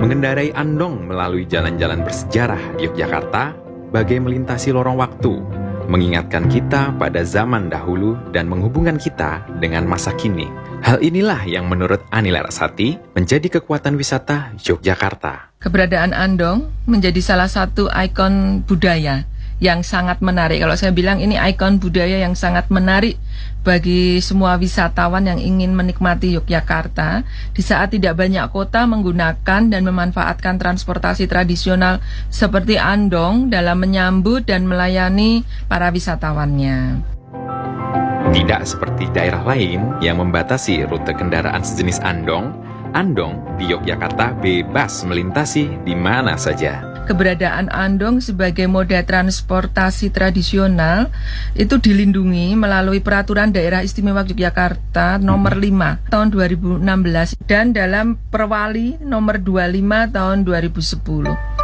Mengendarai andong melalui jalan-jalan bersejarah di Yogyakarta bagai melintasi lorong waktu, mengingatkan kita pada zaman dahulu dan menghubungkan kita dengan masa kini. Hal inilah yang menurut Ani Larasati menjadi kekuatan wisata Yogyakarta. Keberadaan andong menjadi salah satu ikon budaya yang sangat menarik. Kalau saya bilang ini ikon budaya yang sangat menarik bagi semua wisatawan yang ingin menikmati Yogyakarta di saat tidak banyak kota menggunakan dan memanfaatkan transportasi tradisional seperti andong dalam menyambut dan melayani para wisatawannya. Tidak seperti daerah lain yang membatasi rute kendaraan sejenis andong di Yogyakarta bebas melintasi di mana saja. Keberadaan andong sebagai moda transportasi tradisional itu dilindungi melalui Peraturan Daerah Istimewa Yogyakarta nomor 5 tahun 2016 dan dalam Perwali nomor 25 tahun 2010.